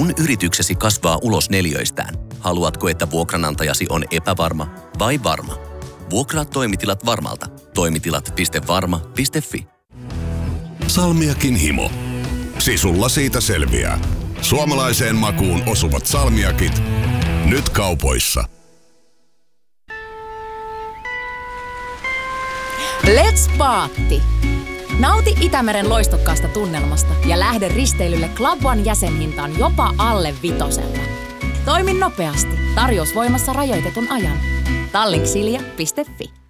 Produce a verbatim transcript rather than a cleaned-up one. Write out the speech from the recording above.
Sun yrityksesi kasvaa ulos neliöistään. Haluatko, että vuokranantajasi on epävarma vai varma? Vuokraa toimitilat Varmalta. Toimitilat piste varma piste fi. Salmiakin himo. Sisulla siitä selviää. Suomalaiseen makuun osuvat salmiakit. Nyt kaupoissa. Let's Paatti! Nauti Itämeren loistokkaasta tunnelmasta ja lähde risteilylle Club One jäsenhintaan jopa alle vitosella. Toimi nopeasti. Tarjous voimassa rajoitetun ajan. Tallink silja piste fi.